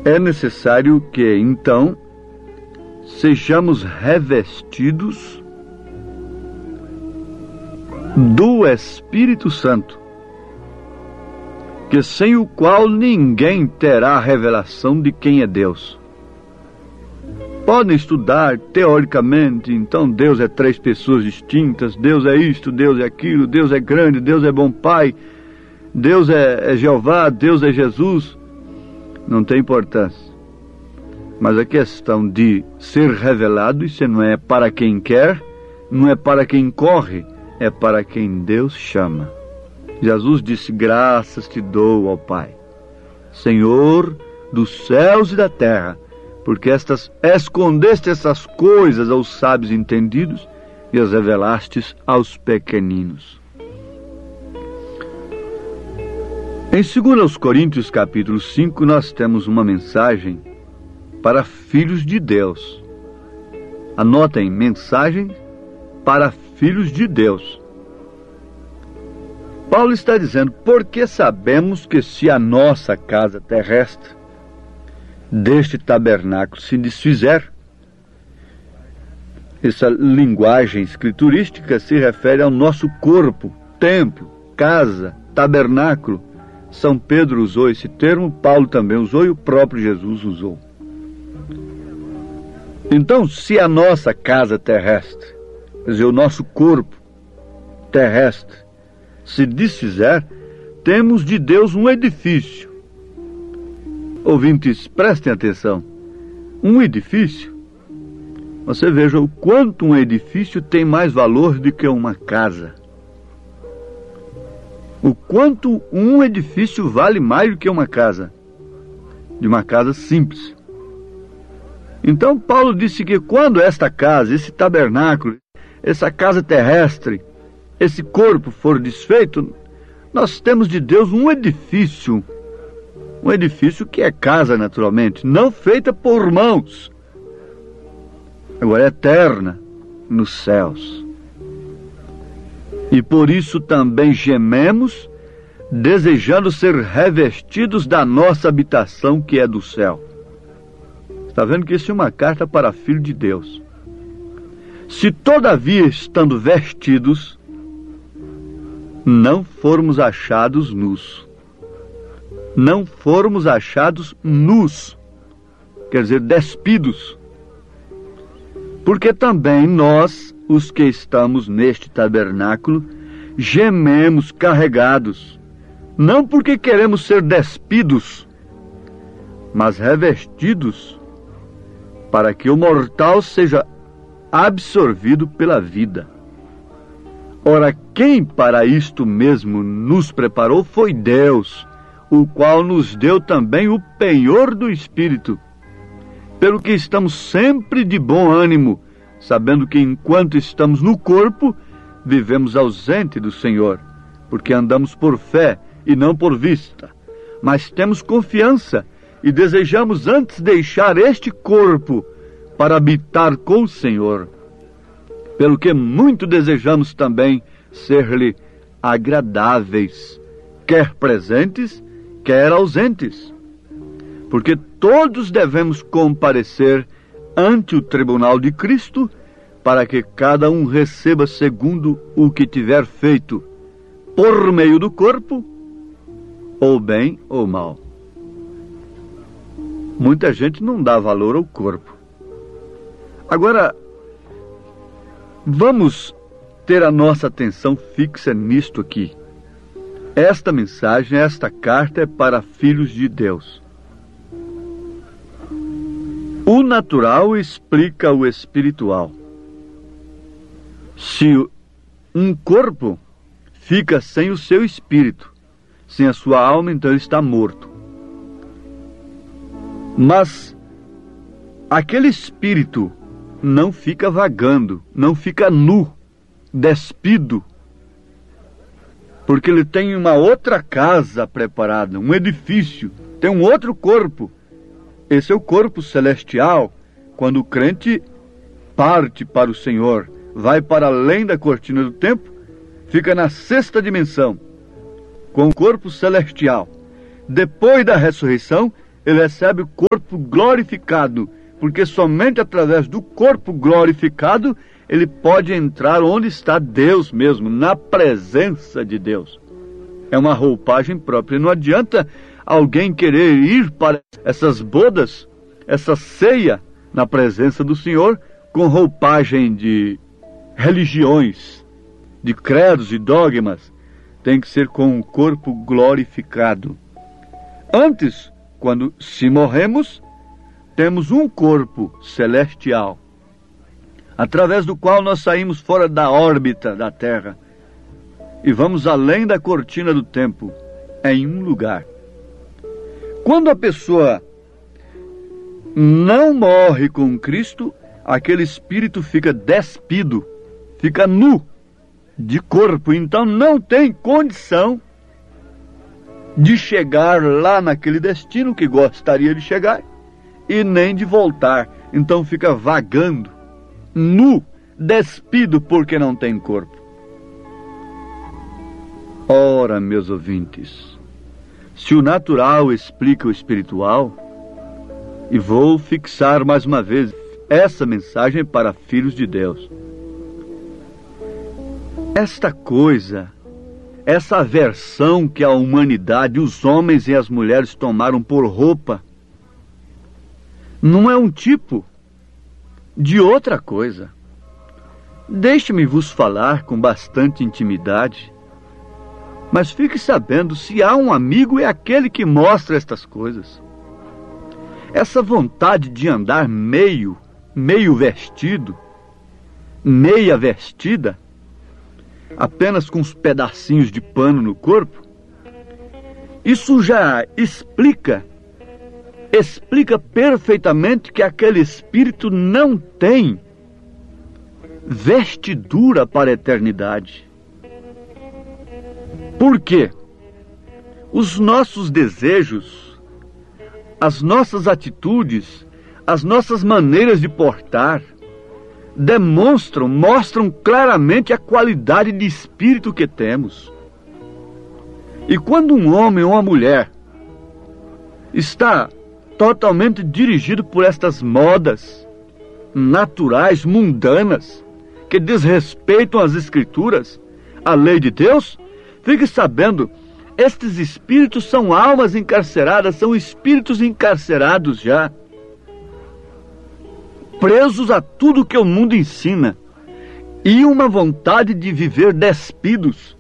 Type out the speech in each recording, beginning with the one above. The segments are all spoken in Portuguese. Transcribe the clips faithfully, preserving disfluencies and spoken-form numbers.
É necessário que, então, sejamos revestidos do Espírito Santo, que sem o qual ninguém terá a revelação de quem é Deus. Podem estudar teoricamente, então Deus é três pessoas distintas, Deus é isto, Deus é aquilo, Deus é grande, Deus é bom Pai, Deus é, é Jeová, Deus é Jesus. Não tem importância. Mas a questão de ser revelado, isso não é para quem quer, não é para quem corre, é para quem Deus chama. Jesus disse: graças te dou, ó Pai, Senhor dos céus e da terra, porque estas, escondeste essas coisas aos sábios entendidos e as revelastes aos pequeninos. Em dois Coríntios capítulo cinco, nós temos uma mensagem para filhos de Deus. Anotem, mensagem para filhos de Deus. Paulo está dizendo: porque sabemos que se a nossa casa terrestre deste tabernáculo se desfizer. Essa linguagem escriturística se refere ao nosso corpo, templo, casa, tabernáculo. São Pedro usou esse termo, Paulo também usou e o próprio Jesus usou. Então, se a nossa casa terrestre, quer dizer, o nosso corpo terrestre, se desfizer, temos de Deus um edifício. Ouvintes, prestem atenção. Um edifício, você veja o quanto um edifício tem mais valor do que uma casa. O quanto um edifício vale mais do que uma casa, de uma casa simples. Então Paulo disse que quando esta casa, esse tabernáculo, essa casa terrestre, esse corpo for desfeito, nós temos de Deus um edifício, um edifício que é casa naturalmente, não feita por mãos, agora é eterna nos céus. E por isso também gememos, desejando ser revestidos da nossa habitação que é do céu. Está vendo que isso é uma carta para filho de Deus. Se todavia, estando vestidos, não formos achados nus. Não formos achados nus, quer dizer, despidos. Porque também nós, os que estamos neste tabernáculo, gememos carregados, não porque queremos ser despidos, mas revestidos, para que o mortal seja absorvido pela vida. Ora, quem para isto mesmo nos preparou foi Deus, o qual nos deu também o penhor do Espírito, pelo que estamos sempre de bom ânimo, sabendo que enquanto estamos no corpo, vivemos ausente do Senhor, porque andamos por fé e não por vista. Mas temos confiança e desejamos antes deixar este corpo para habitar com o Senhor, pelo que muito desejamos também ser-lhe agradáveis, quer presentes, quer ausentes, porque todos devemos comparecer ante o tribunal de Cristo, para que cada um receba segundo o que tiver feito, por meio do corpo, ou bem ou mal. Muita gente não dá valor ao corpo. Agora, vamos ter a nossa atenção fixa nisto aqui. Esta mensagem, esta carta é para filhos de Deus. O natural explica o espiritual. Se um corpo fica sem o seu espírito, sem a sua alma, então ele está morto. Mas aquele espírito não fica vagando, não fica nu, despido, porque ele tem uma outra casa preparada, um edifício, tem um outro corpo. Esse é o corpo celestial, quando o crente parte para o Senhor, vai para além da cortina do tempo, fica na sexta dimensão, com o corpo celestial. Depois da ressurreição, ele recebe o corpo glorificado, porque somente através do corpo glorificado ele pode entrar onde está Deus mesmo, na presença de Deus. É uma roupagem própria. Não adianta alguém querer ir para essas bodas, essa ceia na presença do Senhor, com roupagem de religiões, de credos e dogmas. Tem que ser com o corpo glorificado. Antes, quando se morremos, temos um corpo celestial, através do qual nós saímos fora da órbita da Terra e vamos além da cortina do tempo, em um lugar. Quando a pessoa não morre com Cristo, aquele espírito fica despido, fica nu de corpo, então não tem condição de chegar lá naquele destino que gostaria de chegar e nem de voltar. Então fica vagando, nu, despido, porque não tem corpo. Ora, meus ouvintes, se o natural explica o espiritual, e vou fixar mais uma vez essa mensagem para filhos de Deus. Esta coisa, essa aversão que a humanidade, os homens e as mulheres tomaram por roupa, não é um tipo de outra coisa. Deixe-me vos falar com bastante intimidade, mas fique sabendo, se há um amigo, é aquele que mostra estas coisas. Essa vontade de andar meio, meio vestido, meia vestida, apenas com uns pedacinhos de pano no corpo, isso já explica, explica perfeitamente que aquele espírito não tem vestidura para a eternidade. Por quê? Os nossos desejos, as nossas atitudes, as nossas maneiras de portar, demonstram, mostram claramente a qualidade de espírito que temos. E quando um homem ou uma mulher está totalmente dirigido por estas modas naturais, mundanas, que desrespeitam as Escrituras, a lei de Deus, fique sabendo, estes espíritos são almas encarceradas, são espíritos encarcerados já, presos a tudo que o mundo ensina, e uma vontade de viver despidos.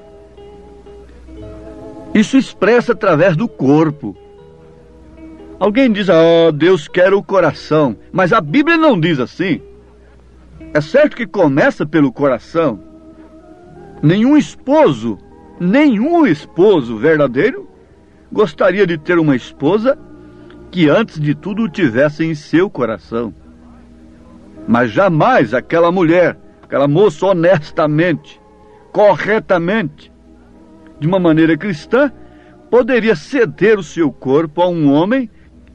Isso expressa através do corpo. Alguém diz, ó, oh, Deus quer o coração, mas a Bíblia não diz assim. É certo que começa pelo coração. Nenhum esposo, nenhum esposo verdadeiro gostaria de ter uma esposa que antes de tudo o tivesse em seu coração. Mas jamais aquela mulher, aquela moça honestamente, corretamente, de uma maneira cristã, poderia ceder o seu corpo a um homem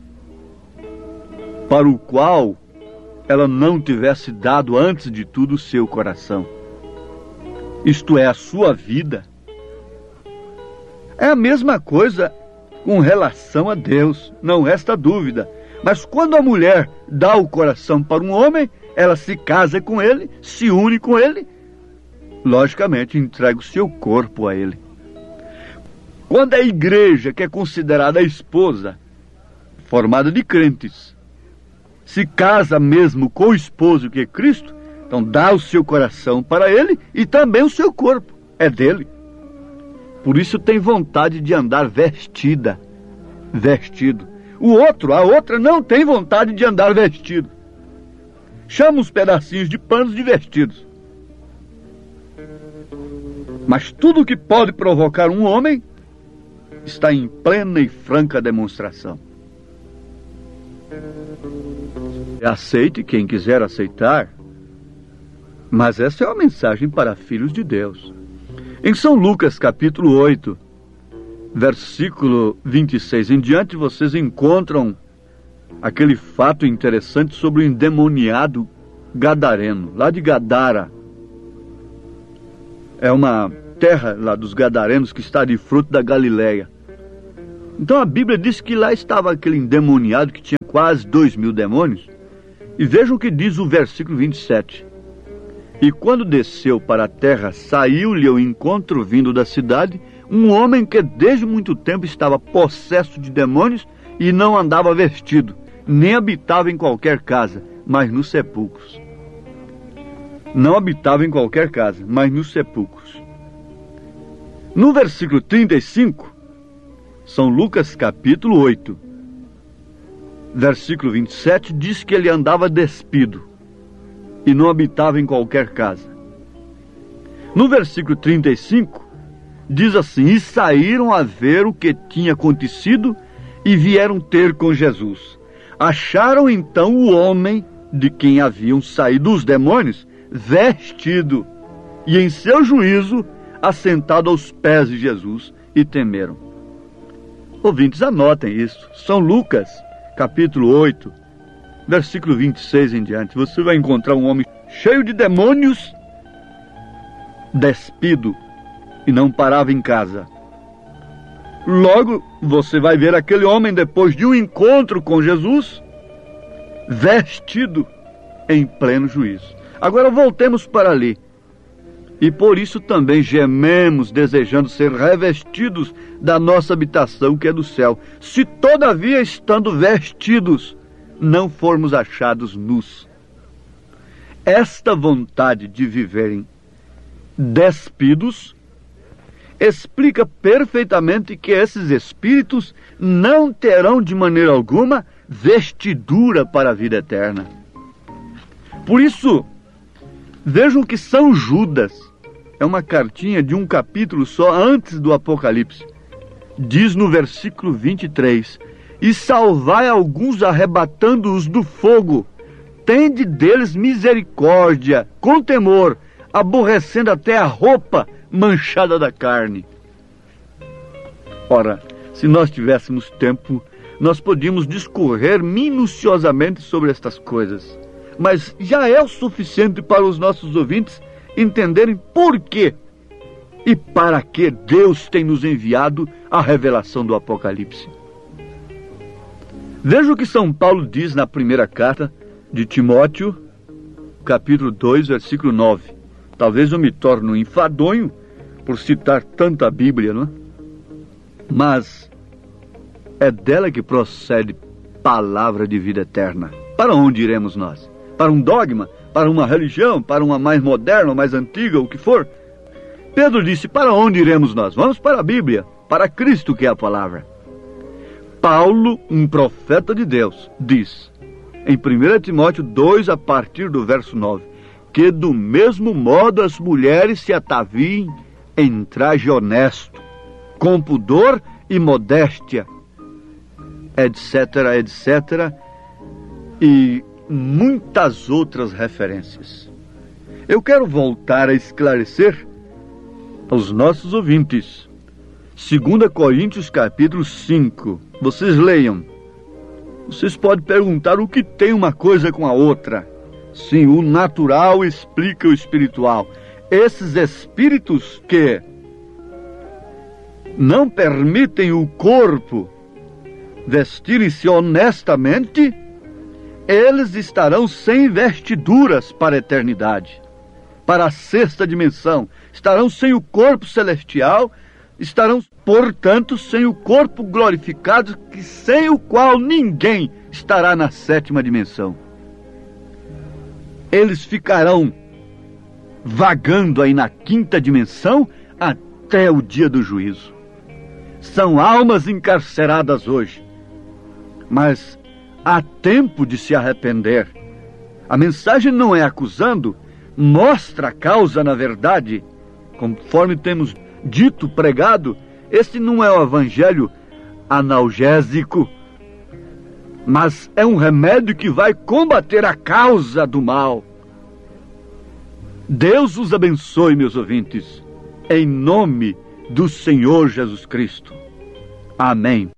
para o qual ela não tivesse dado antes de tudo o seu coração. Isto é, a sua vida. É a mesma coisa com relação a Deus, não resta dúvida. Mas quando a mulher dá o coração para um homem, ela se casa com ele, se une com ele, logicamente entrega o seu corpo a ele. Quando a igreja, que é considerada a esposa, formada de crentes, se casa mesmo com o esposo que é Cristo, então dá o seu coração para ele e também o seu corpo, é dele. Por isso tem vontade de andar vestida, vestido. O outro, a outra, não tem vontade de andar vestido. Chama os pedacinhos de panos de vestidos. Mas tudo que pode provocar um homem está em plena e franca demonstração. Aceite quem quiser aceitar, mas essa é uma mensagem para filhos de Deus. Em São Lucas, capítulo oito, versículo vinte e seis em diante, vocês encontram aquele fato interessante sobre o endemoniado gadareno, lá de Gadara. É uma terra lá dos gadarenos que está de fruto da Galileia. Então a Bíblia diz que lá estava aquele endemoniado que tinha quase dois mil demônios. E vejam o que diz o versículo vinte e sete. E quando desceu para a terra, saiu-lhe ao encontro vindo da cidade um homem que desde muito tempo estava possesso de demônios e não andava vestido, nem habitava em qualquer casa, mas nos sepulcros. Não habitava em qualquer casa, mas nos sepulcros. No versículo trinta e cinco, São Lucas capítulo oito, versículo vinte e sete, diz que ele andava despido e não habitava em qualquer casa. No versículo trinta e cinco, diz assim: e saíram a ver o que tinha acontecido e vieram ter com Jesus. Acharam então o homem de quem haviam saído os demônios, vestido, e em seu juízo, assentado aos pés de Jesus, e temeram. Ouvintes, anotem isso. São Lucas, capítulo oito, versículo vinte e seis em diante. Você vai encontrar um homem cheio de demônios, despido, e não parava em casa. Logo, você vai ver aquele homem, depois de um encontro com Jesus, vestido em pleno juízo. Agora voltemos para ali. E por isso também gememos, desejando ser revestidos da nossa habitação, que é do céu, se todavia, estando vestidos, não formos achados nus. Esta vontade de viverem despidos explica perfeitamente que esses espíritos não terão de maneira alguma vestidura para a vida eterna. Por isso, vejam que São Judas, é uma cartinha de um capítulo só antes do Apocalipse, diz no versículo vinte e três: e salvai alguns arrebatando-os do fogo, tende deles misericórdia, com temor, aborrecendo até a roupa manchada da carne. Ora, se nós tivéssemos tempo, nós podíamos discorrer minuciosamente sobre estas coisas, mas já é o suficiente para os nossos ouvintes entenderem por quê e para que Deus tem nos enviado a revelação do Apocalipse. Veja o que São Paulo diz na primeira carta de Timóteo, capítulo dois, versículo nove. Talvez eu me torne um enfadonho por citar tanta Bíblia, não é? Mas é dela que procede palavra de vida eterna. Para onde iremos nós? Para um dogma? Para uma religião? Para uma mais moderna, mais antiga, o que for? Pedro disse: para onde iremos nós? Vamos para a Bíblia, para Cristo, que é a palavra. Paulo, um profeta de Deus, diz em primeira Timóteo dois, a partir do verso nove, que do mesmo modo as mulheres se ataviem em traje honesto, com pudor e modéstia, etc, etc, e muitas outras referências. Eu quero voltar a esclarecer aos nossos ouvintes segunda Coríntios capítulo cinco. Vocês leiam. Vocês podem perguntar o que tem uma coisa com a outra. Sim, o natural explica o espiritual. Esses espíritos que não permitem o corpo vestirem-se honestamente, eles estarão sem vestiduras para a eternidade, para a sexta dimensão. Estarão sem o corpo celestial, estarão, portanto, sem o corpo glorificado, que sem o qual ninguém estará na sétima dimensão. Eles ficarão vagando aí na quinta dimensão até o dia do juízo. São almas encarceradas hoje, mas há tempo de se arrepender. A mensagem não é acusando, mostra a causa na verdade. Conforme temos dito, pregado, este não é o evangelho analgésico, mas é um remédio que vai combater a causa do mal. Deus os abençoe, meus ouvintes, em nome do Senhor Jesus Cristo. Amém.